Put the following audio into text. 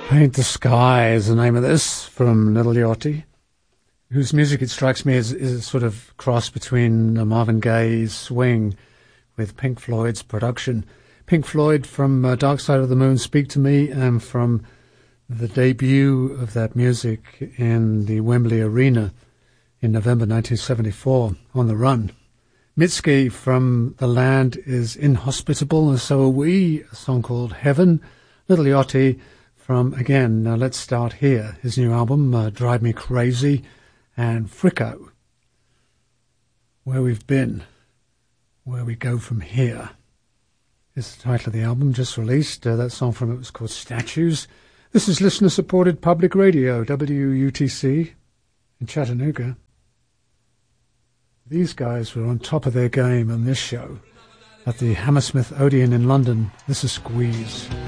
Paint the Sky is the name of this, from Little Yachty, whose music, it strikes me, is a sort of cross between Marvin Gaye's swing with Pink Floyd's production. Pink Floyd from Dark Side of the Moon, Speak to Me, and from the debut of that music in the Wembley Arena in November 1974, On the Run. Mitski from The Land is Inhospitable, and so are we, a song called Heaven. Little Yachty from, again, now let's start here, his new album, Drive Me Crazy, and Fricko, Where We've Been, Where We Go From Here, is the title of the album, just released. That song from it was called Statues. This is listener-supported public radio, WUTC, in Chattanooga. These guys were on top of their game on this show at the Hammersmith Odeon in London. This is Squeeze.